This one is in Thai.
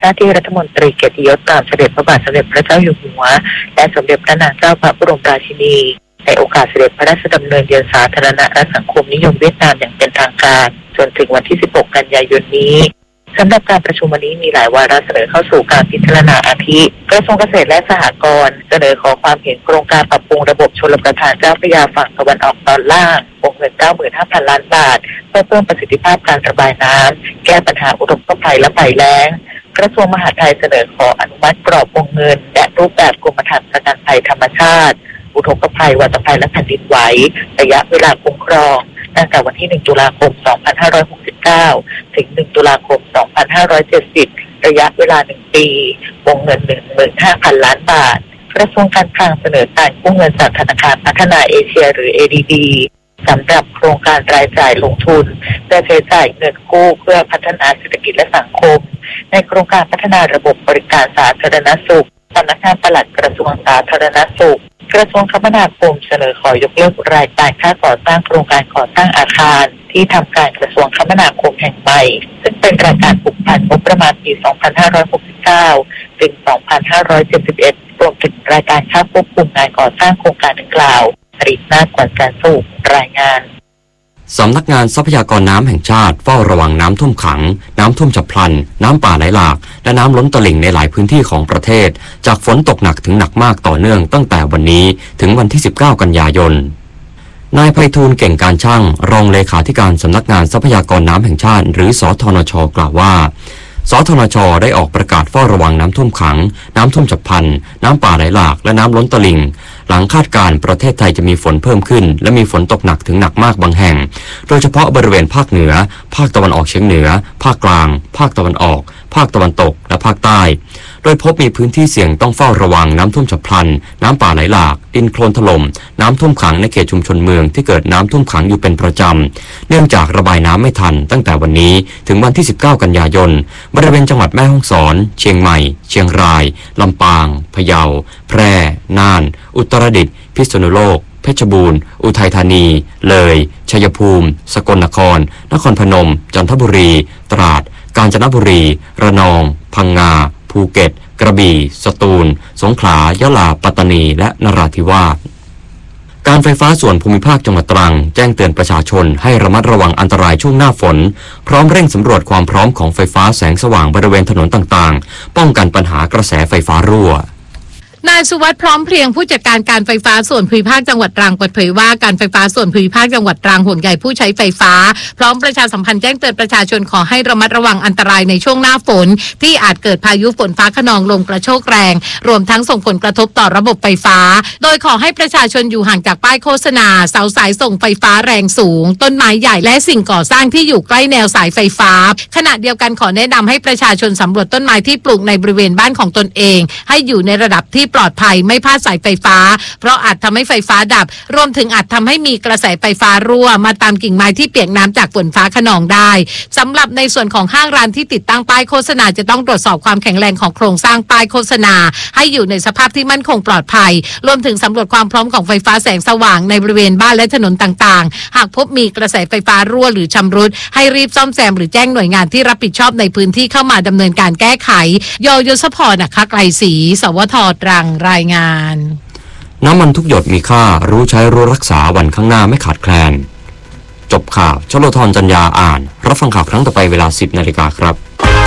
น้าที่รัฐมนตรีเกียรติยศตามเสด็จพระบาทสมเด็จพระเจ้าอยู่หัวและสมเด็จพระนางเจ้าพระบรมราชินีในโอกาสเสด็จพระราชดำเนินเยือนสาธารณรัฐสังคมนิยมเวียดนามอย่างเป็นทางการจนถึงวันที่ 16 กันยายนนี้สำหรับการประชุมวันนี้มีหลายวาระเสนอเข้าสู่การพิจารณาอาทิกระทรวงเกษตรและสหกรณ์เสนอขอความเห็นโครงการปรับปรุงระบบชลประทานเจ้าพระยาฝั่งตะวันออกตอนล่างวงเงิน 95,000 ล้านบาทเพื่อเพิ่มประสิทธิภาพการระบายน้ำแก้ปัญหาอุทกภัยและภัยแล้งกระทรวงมหาดไทยเสนอขออนุมัติกรอบวงเงินและรูปแบบกรมธรรม์ประกันภัยธรรมชาติอุทกภัยวัฏภัยและแผ่นดินไหวระยะเวลาคุ้มครองตั้งแต่วันที่ 1 ตุลาคม 2569 ถึง 1 ตุลาคม 2570 ระยะเวลา 1 ปีวงเงิน 15,000 ล้านบาทกระทรวงการคลังเสนอการกู้เงินจากธนาคารพัฒนาเอเชียหรือ ADB สำหรับโครงการรายจ่ายลงทุนเพื่อใช้จ่ายเงินกู้เพื่อพัฒนาเศรษฐกิจและสังคมในโครงการพัฒนาระบบบริการสาธารณสุขสำนักงานปลัดกระทรวงสาธารณสุขกระทรวงคมนาคมเสนอขอยกเลิกรายจ่ายค่าก่อสร้างโครงการก่อสร้างอาคารที่ทำการกระทรวงคมนาคมแห่งใหม่ซึ่งเป็นรายการผูกพันงบประมาณปี 2569 ถึง 2571 รวมถึงรายการค่าควบคุมงานก่อสร้างโครงการดังกล่าวอรินาถ กวนการสุขรายงานสำนักงานทรัพยากรน้ำแห่งชาติเฝ้าระวังน้ำท่วมขังน้ำท่วมฉับพลันน้ำป่าไหลหลากและน้ำล้นตลิ่งในหลายพื้นที่ของประเทศจากฝนตกหนักถึงหนักมากต่อเนื่องตั้งแต่วันนี้ถึงวันที่ 19 กันยายนนายไพฑูรย์เก่งการช่างรองเลขาธิการสำนักงานทรัพยากรน้ำแห่งชาติหรือสธนช.กล่าวว่าสธนช.ได้ออกประกาศเฝ้าระวังน้ำท่วมขังน้ำท่วมฉับพลันน้ำป่าไหลหลากและน้ำล้นตลิ่งหลังคาดการณ์ประเทศไทยจะมีฝนเพิ่มขึ้นและมีฝนตกหนักถึงหนักมากบางแห่งโดยเฉพาะบริเวณภาคเหนือภาคตะวันออกเฉียงเหนือภาคกลางภาคตะวันออกภาคตะวันตกและภาคใต้โดยพบมีพื้นที่เสี่ยงต้องเฝ้าระวังน้ำท่วมฉับพลันน้ำป่าไหลหลากดินโคลนถล่มน้ำท่วมขังในเขตชุมชนเมืองที่เกิดน้ำท่วมขังอยู่เป็นประจำเนื่องจากระบายน้ำไม่ทันตั้งแต่วันนี้ถึงวันที่ 19 กันยายนบริเวณจังหวัดแม่ฮ่องสอนเชียงใหม่เชียงรายลำปางพะเยาแพร่น่านอุตรดิตถ์พิษณุโลกเพชรบูรณ์อุทัยธานีเลยชัยภูมิสกลนครนครพนมจันทบุรีตราดกาญจนบุรีระนองพังงาภูเก็ตกระบี่สตูลสงขลายะลาปัตตานีและนราธิวาสการไฟฟ้าส่วนภูมิภาคจังหวัดตรังแจ้งเตือนประชาชนให้ระมัดระวังอันตรายช่วงหน้าฝนพร้อมเร่งสำรวจความพร้อมของไฟฟ้าแสงสว่างบริเวณถนนต่างๆป้องกันปัญหากระแสไฟฟ้ารั่วนายสุวัฒน์พร้อมเพรียงผู้จัดการการไฟฟ้าส่วนภูมิภาคจังหวัดตรังเปิดเผยว่าการไฟฟ้าส่วนภูมิภาคจังหวัดตรังห่วงใยผู้ใช้ไฟฟ้าพร้อมประชาสัมพันธ์แจ้งเตือนประชาชนขอให้ระมัดระวังอันตรายในช่วงหน้าฝนที่อาจเกิดพายุฝนฟ้าคะนองลมกระโชกแรงรวมทั้งส่งผลกระทบต่อระบบไฟฟ้าโดยขอให้ประชาชนอยู่ห่างจากป้ายโฆษณาเสาสายส่งไฟฟ้าแรงสูงต้นไม้ใหญ่และสิ่งก่อสร้างที่อยู่ใกล้แนวสายไฟฟ้าขณะเดียวกันขอแนะนำให้ประชาชนสำรวจต้นไม้ที่ปลูกในบริเวณบ้านของตนเองให้อยู่ในระดับที่ปลอดภัยไม่พลาดสายไฟฟ้าเพราะอาจทำให้ไฟฟ้าดับรวมถึงอาจทำให้มีกระแสไฟฟ้ารั่วมาตามกิ่งไม้ที่เปียกน้ำจากฝนฟ้าคะนองได้สำหรับในส่วนของห้างร้านที่ติดตั้งป้ายโฆษณาจะต้องตรวจสอบความแข็งแรงของโครงสร้างป้ายโฆษณาให้อยู่ในสภาพที่มั่นคงปลอดภัยรวมถึงสำรวจความพร้อมของไฟฟ้าแสงสว่างในบริเวณบ้านและถนนต่างๆหากพบมีกระแสไฟฟ้ารั่วหรือชำรุดให้รีบซ่อมแซมหรือแจ้งหน่วยงานที่รับผิดชอบในพื้นที่เข้ามาดำเนินการแก้ไขยศพรนะคะไกรศรีสวท.ตรังรายงานน้ำมันทุกหยดมีค่ารู้ใช้รู้รักษาวันข้างหน้าไม่ขาดแคลนจบข่าวชโลธรจัญญาอ่านรับฟังข่าวครั้งต่อไปเวลา 10 นาฬิกาครับ